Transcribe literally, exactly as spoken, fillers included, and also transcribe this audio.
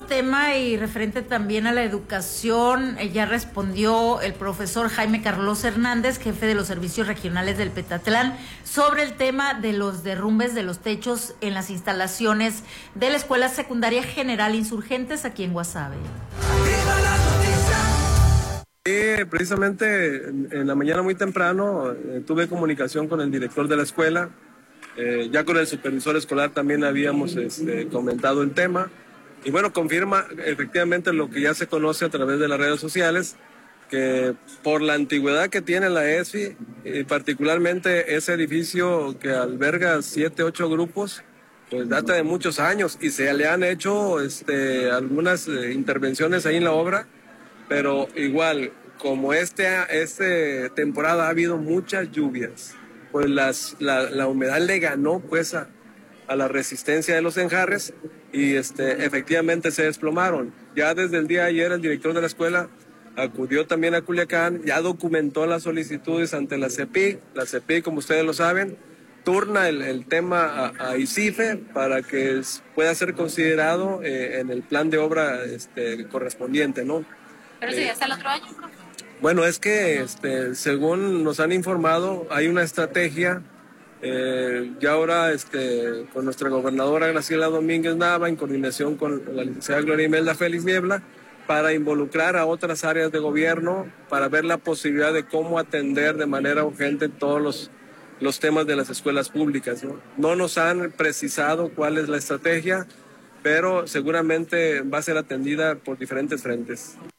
tema y referente también a la educación, eh, ya respondió el profesor Jaime Carlos Hernández, jefe de los servicios regionales del Petatlán, sobre el tema de los derrumbes de los techos en las instalaciones de la Escuela Secundaria General Insurgentes aquí en Guasave. Sí, precisamente en, en la mañana muy temprano eh, tuve comunicación con el director de la escuela, eh, ya con el supervisor escolar también habíamos este, comentado el tema y bueno, confirma efectivamente lo que ya se conoce a través de las redes sociales, que por la antigüedad que tiene la E S F I, y particularmente ese edificio que alberga siete, ocho grupos, pues data de muchos años y se le han hecho este, algunas eh, intervenciones ahí en la obra. Pero igual, como este, este temporada ha habido muchas lluvias, pues las, la, la humedad le ganó pues a, a la resistencia de los enjarres y este, efectivamente se desplomaron. Ya desde el día de ayer el director de la escuela acudió también a Culiacán, ya documentó las solicitudes ante la C E P I. La C E P I, como ustedes lo saben, turna el, el tema a, a ICIFE para que pueda ser considerado eh, en el plan de obra este, correspondiente, ¿no? Pero sí, hasta el otro año, profe. Bueno, es que este, según nos han informado, hay una estrategia, eh, ya ahora este, con nuestra gobernadora Graciela Domínguez Nava, en coordinación con la licenciada Gloria Imelda Félix Niebla, para involucrar a otras áreas de gobierno, para ver la posibilidad de cómo atender de manera urgente todos los, los temas de las escuelas públicas, ¿no? No nos han precisado cuál es la estrategia, pero seguramente va a ser atendida por diferentes frentes.